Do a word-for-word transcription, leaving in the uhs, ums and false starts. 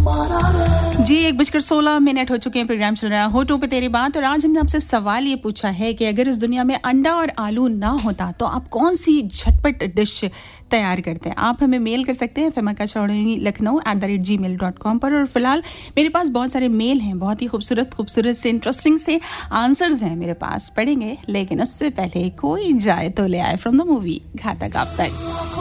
जी एक बजकर सोलह मिनट हो चुके हैं। प्रोग्राम चल रहा है होठों पे तेरी बात और आज हमने आपसे सवाल ये पूछा है कि अगर इस दुनिया में अंडा और आलू ना होता तो आप कौन सी झटपट डिश तैयार करते हैं। आप हमें मेल कर सकते हैं फेमा का चौड़नी Lucknow at the rate ji mail dot com पर। और फिलहाल मेरे पास बहुत सारे मेल हैं, बहुत ही खूबसूरत खूबसूरत से इंटरेस्टिंग से आंसर्स हैं मेरे पास, पढ़ेंगे लेकिन उससे पहले कोई जाए तो ले आए फ्रॉम द मूवी घातक आप तक।